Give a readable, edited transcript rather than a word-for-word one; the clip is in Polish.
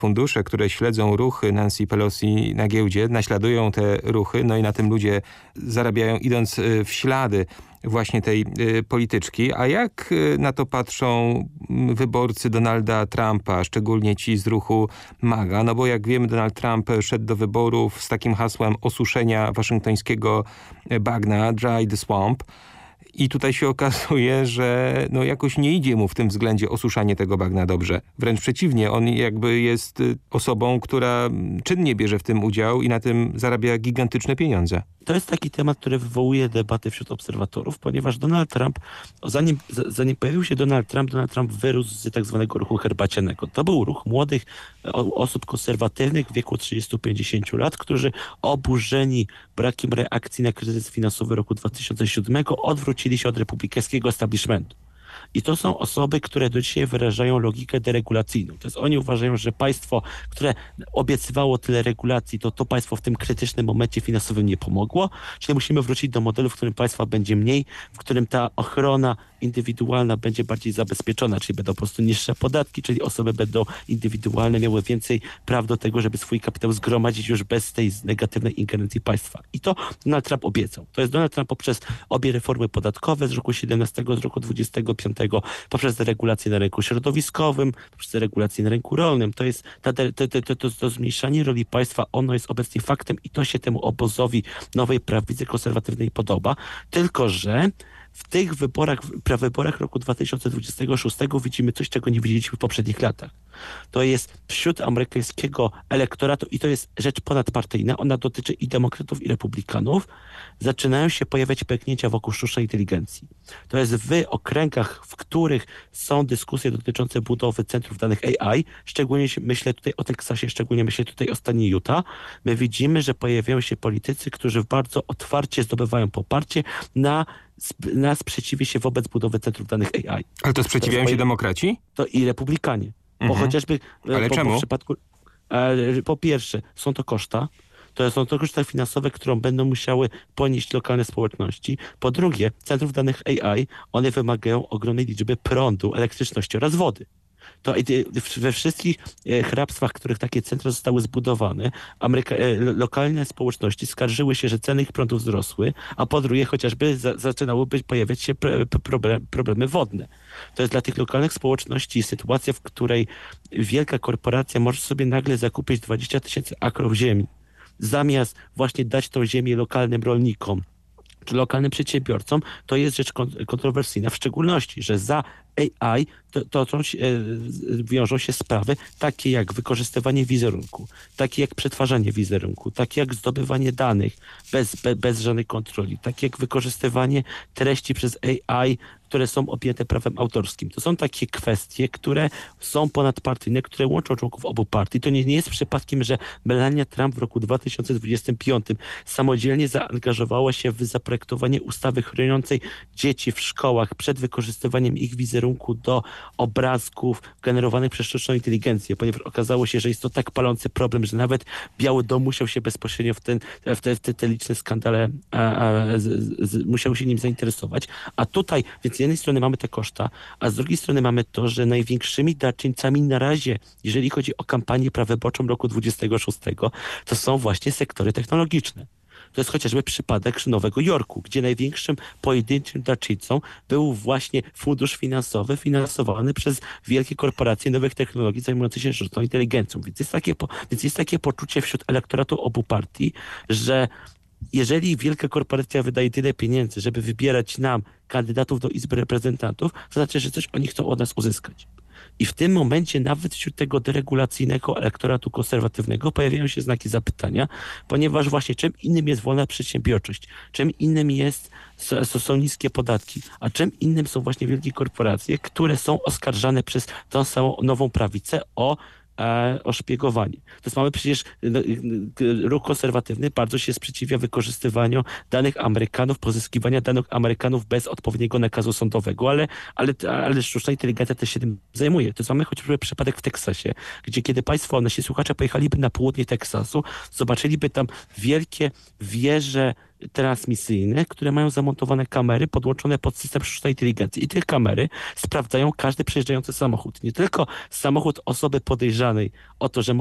fundusze, które śledzą ruchy Nancy Pelosi na giełdzie, naśladują te ruchy, no i na tym ludzie zarabiają, idąc w ślady właśnie tej polityczki. A jak na to patrzą wyborcy Donalda Trumpa, szczególnie ci z ruchu MAGA? No bo jak wiemy, Donald Trump szedł do wyborów z takim hasłem osuszenia waszyngtońskiego bagna, dry the swamp. I tutaj się okazuje, że no jakoś nie idzie mu w tym względzie osuszanie tego bagna dobrze. Wręcz przeciwnie, on jakby jest osobą, która czynnie bierze w tym udział i na tym zarabia gigantyczne pieniądze. To jest taki temat, który wywołuje debaty wśród obserwatorów, ponieważ Donald Trump, zanim pojawił się Donald Trump wyrósł z tak zwanego ruchu herbacianego. To był ruch młodych osób konserwatywnych w wieku 30-50 lat, którzy oburzeni brakiem reakcji na kryzys finansowy roku 2007 odwrócili się od republikańskiego establishmentu. I to są osoby, które do dzisiaj wyrażają logikę deregulacyjną. To jest oni uważają, że państwo, które obiecywało tyle regulacji, to państwo w tym krytycznym momencie finansowym nie pomogło. Czyli musimy wrócić do modelu, w którym państwa będzie mniej, w którym ta ochrona indywidualna będzie bardziej zabezpieczona, czyli będą po prostu niższe podatki, czyli osoby będą indywidualne miały więcej praw do tego, żeby swój kapitał zgromadzić już bez tej negatywnej ingerencji państwa. I to Donald Trump obiecał. To jest Donald Trump poprzez obie reformy podatkowe z roku 17, z roku 25, poprzez deregulację na rynku środowiskowym, poprzez deregulację na rynku rolnym. To jest to zmniejszanie roli państwa, ono jest obecnie faktem i to się temu obozowi nowej prawicy konserwatywnej podoba. Tylko że w tych prawyborach roku 2026 widzimy coś, czego nie widzieliśmy w poprzednich latach. To jest wśród amerykańskiego elektoratu i to jest rzecz ponadpartyjna. Ona dotyczy i demokratów, i republikanów. Zaczynają się pojawiać pęknięcia wokół sztucznej inteligencji. To jest w okręgach, w których są dyskusje dotyczące budowy centrów danych AI, szczególnie myślę tutaj o Teksasie, szczególnie myślę tutaj o stanie Utah. My widzimy, że pojawiają się politycy, którzy bardzo otwarcie zdobywają poparcie na sprzeciwie się wobec budowy centrów danych AI. Ale to sprzeciwiają się demokraci? To i republikanie. Bo chociażby Ale czemu? W przypadku, po pierwsze, są to koszta. Są to koszta finansowe, którą będą musiały ponieść lokalne społeczności. Po drugie, centrów danych AI, one wymagają ogromnej liczby prądu, elektryczności oraz wody. To we wszystkich hrabstwach, w których takie centra zostały zbudowane, lokalne społeczności skarżyły się, że ceny ich prądu wzrosły, a po drugie chociażby zaczynałyby pojawiać się problemy wodne. To jest dla tych lokalnych społeczności sytuacja, w której wielka korporacja może sobie nagle zakupić 20 000 akrów ziemi, zamiast właśnie dać tą ziemię lokalnym rolnikom czy lokalnym przedsiębiorcom, to jest rzecz kontrowersyjna, w szczególności, że za AI wiążą się sprawy takie jak wykorzystywanie wizerunku, takie jak przetwarzanie wizerunku, takie jak zdobywanie danych bez żadnej kontroli, takie jak wykorzystywanie treści przez AI, które są objęte prawem autorskim. To są takie kwestie, które są ponadpartyjne, które łączą członków obu partii. To nie jest przypadkiem, że Melania Trump w roku 2025 samodzielnie zaangażowała się w zaprojektowanie ustawy chroniącej dzieci w szkołach przed wykorzystywaniem ich wizerunku do obrazków generowanych przez sztuczną inteligencję, ponieważ okazało się, że jest to tak palący problem, że nawet Biały Dom musiał się bezpośrednio w te liczne skandale musiał się nim zainteresować. A tutaj, więc z jednej strony mamy te koszta, a z drugiej strony mamy to, że największymi darczyńcami na razie, jeżeli chodzi o kampanię prawyborczą roku 26, to są właśnie sektory technologiczne. To jest chociażby przypadek Nowego Jorku, gdzie największym pojedynczym darczyńcą był właśnie fundusz finansowy finansowany przez wielkie korporacje nowych technologii zajmujące się sztuczną inteligencją. Więc jest takie poczucie wśród elektoratu obu partii, że jeżeli wielka korporacja wydaje tyle pieniędzy, żeby wybierać nam kandydatów do Izby Reprezentantów, to znaczy, że coś oni chcą od nas uzyskać. I w tym momencie nawet wśród tego deregulacyjnego elektoratu konserwatywnego pojawiają się znaki zapytania, ponieważ właśnie czym innym jest wolna przedsiębiorczość, czym innym są niskie podatki, a czym innym są właśnie wielkie korporacje, które są oskarżane przez tą samą nową prawicę o szpiegowanie. To jest, mamy przecież ruch konserwatywny bardzo się sprzeciwia wykorzystywaniu danych Amerykanów, pozyskiwania danych Amerykanów bez odpowiedniego nakazu sądowego, ale sztuczna inteligencja też się tym zajmuje. To jest, mamy chociażby przypadek w Teksasie, gdzie kiedy nasi słuchacze pojechaliby na południe Teksasu, zobaczyliby tam wielkie wieże transmisyjne, które mają zamontowane kamery podłączone pod system sztucznej inteligencji. I te kamery sprawdzają każdy przejeżdżający samochód. Nie tylko samochód osoby podejrzanej o to, że